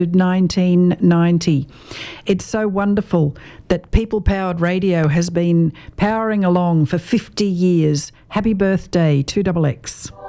1990. It's so wonderful that people-powered radio has been powering along for 50 years. Happy birthday, 2XX.